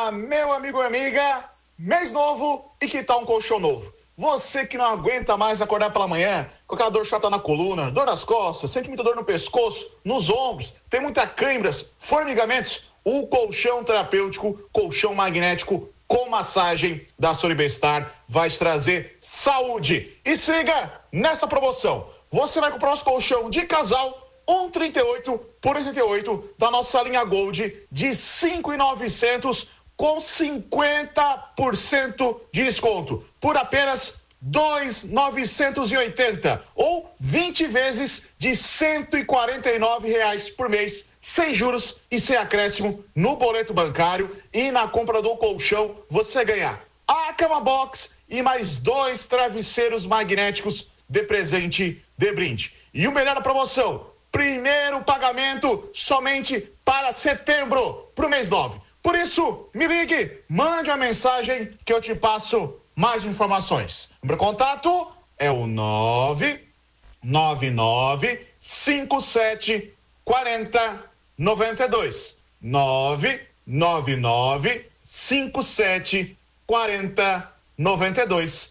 meu amigo e amiga, mês novo e que tal um colchão novo? Você que não aguenta mais acordar pela manhã, com aquela dor chata na coluna, dor nas costas, sente muita dor no pescoço, nos ombros, tem muita câimbras, formigamentos, o colchão terapêutico, colchão magnético com massagem da Soribestar vai te trazer saúde. E se liga nessa promoção, você vai comprar nosso colchão de casal 1,38 por 88 da nossa linha Gold de 5.900 com 50% de desconto por apenas 2.980 ou 20 vezes de R$149 por mês, sem juros e sem acréscimo no boleto bancário. E na compra do colchão você ganha a cama box e mais 2 travesseiros magnéticos de presente de brinde. E o melhor da promoção, primeiro pagamento somente para setembro, para o mês 9. Por isso, me ligue, mande uma mensagem que eu te passo mais informações. O meu contato é o 999-5740-92. 999-5740-92.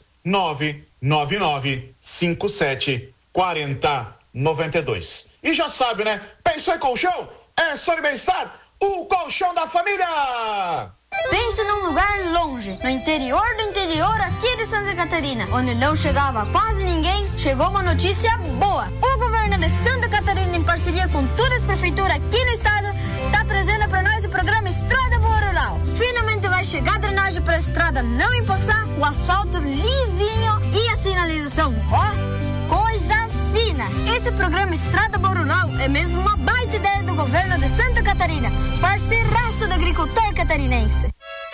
999-5740-92. E já sabe, né? Pensou em colchão? É Soribestar, o colchão da família! Pense num lugar longe, no interior do interior aqui de Santa Catarina, onde não chegava quase ninguém. Chegou uma notícia boa. O governo de Santa Catarina, em parceria com todas as prefeituras aqui no estado, está trazendo para nós o programa Estrada Boa Rural. Finalmente vai chegar a drenagem para a estrada não empoçar, o asfalto lisinho e a sinalização. Ó, coisa fina. Esse programa Estrada Boa Rural é mesmo uma baita ideia do governo de Santa Catarina, parceiraço do agricultor catarinense.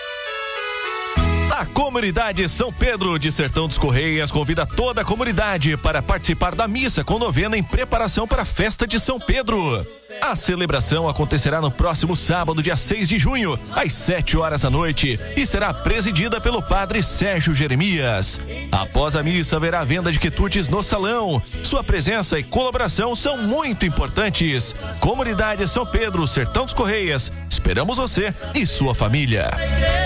A comunidade São Pedro de Sertão dos Correias convida toda a comunidade para participar da missa com novena em preparação para a festa de São Pedro. A celebração acontecerá no próximo sábado, dia 6 de junho, às 7h da noite, e será presidida pelo padre Sérgio Jeremias. Após a missa, haverá venda de quitutes no salão. Sua presença e colaboração são muito importantes. Comunidade São Pedro, Sertão dos Correias, esperamos você e sua família.